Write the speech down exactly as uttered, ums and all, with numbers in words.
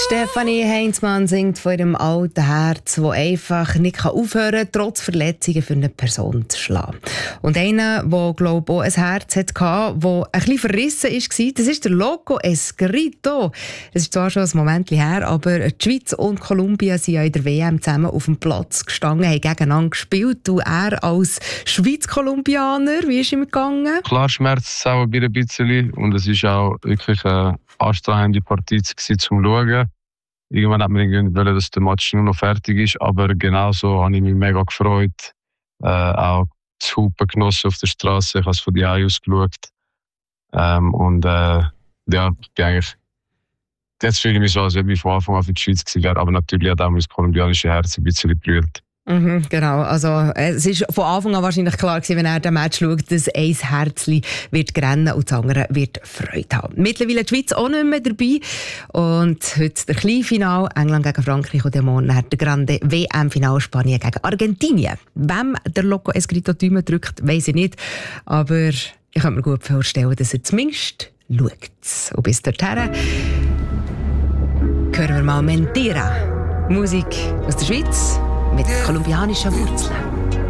Stefanie Heinzmann singt von ihrem alten Herz, das einfach nicht aufhören kann, trotz Verletzungen für eine Person zu schlagen. Und einer, der, glaube ich, auch ein Herz hatte, das ein bisschen verrissen war, das ist der Loco Escrito. Es ist zwar schon ein Moment her, aber die Schweiz und Kolumbien sind ja in der W M zusammen auf dem Platz gestanden, haben gegeneinander gespielt. Und er als Schweiz-Kolumbianer, wie ist ihm gegangen? Klar schmerzt es auch ein bisschen und es war auch wirklich eine anstrengende Partie zum Schauen. Irgendwann hat man irgendwie wollen, dass der Match nur noch fertig ist, aber genauso habe ich mich mega gefreut. Äh, auch das Hupen genossen auf der Straße, ich habe es von die aus geschaut. Ähm, und äh, ja, ich bin eigentlich, jetzt fühle ich mich so, als ob ich von Anfang an für die Schweiz gewesen wäre, aber natürlich hat auch mein kolumbianisches Herz ein bisschen berührt. Mhm, genau, also es ist von Anfang an wahrscheinlich klar gewesen, wenn er den Match schaut, dass ein Herzchen wird rennen und das andere wird Freude haben. Mittlerweile die Schweiz auch nicht mehr dabei und heute der Kleinfinal, England gegen Frankreich und der morgen der grande W M-Final Spanien gegen Argentinien. Wem der Loco Escrito Däumen drückt, weiss ich nicht, aber ich kann mir gut vorstellen, dass er zumindest schaut. Und bis dorthin hören wir mal Mentira, Musik aus der Schweiz mit kolumbianischen Wurzeln.